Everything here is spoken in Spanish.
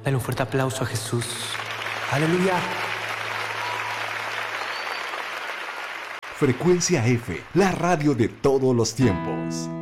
Dale un fuerte aplauso a Jesús. ¡Aleluya! Frecuencia F, la radio de todos los tiempos.